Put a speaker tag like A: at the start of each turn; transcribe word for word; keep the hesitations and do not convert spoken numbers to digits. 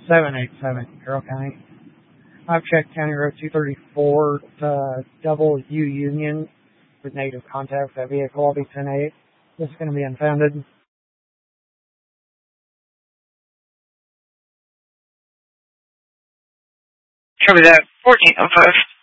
A: seven eight seven, Carroll County. I've checked County Road two thirty-four, uh, double U Union with negative contact. That vehicle will be ten eight. This is going to be unfounded.
B: Copy that. fourteen oh five.